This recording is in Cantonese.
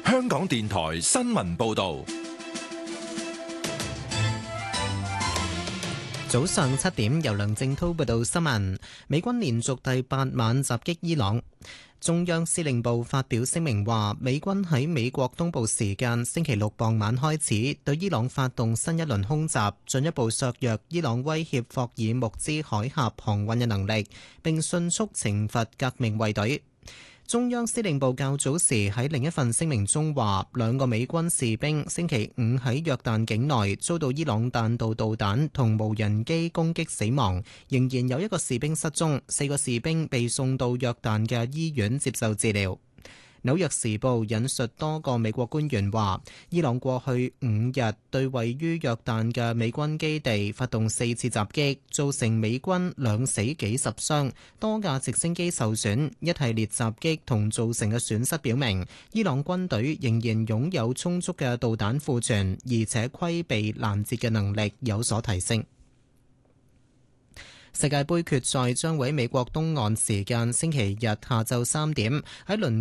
香港電台新聞報道。 早上7點，由梁正滔報道新聞。美軍連續第8晚襲擊伊朗。中央司令部發表聲明話，美軍喺美國東部時間星期六傍晚開始對伊朗發動新一輪空襲，進一步削弱伊朗威脅霍爾木茲海峽航運嘅能力，並迅速懲罰革命衛隊。中央司令部較早時喺另一份聲明中話，2個美軍士兵星期五喺約旦境內遭到伊朗彈道導彈同無人機攻擊死亡，仍然有1個士兵失蹤，4個士兵被送到約旦嘅醫院接受治療。紐約時報引述多個美國官員話，伊朗過去5日對位於約旦嘅美軍基地發動4次襲擊，造成美軍2死幾十傷，多架直升機受損。一系列襲擊同造成嘅損失表明，伊朗軍隊仍然擁有充足嘅導彈庫存，而且規避攔截嘅能力有所提升。世界盃決賽將會喺美國東岸時間星期日下晝3點喺倫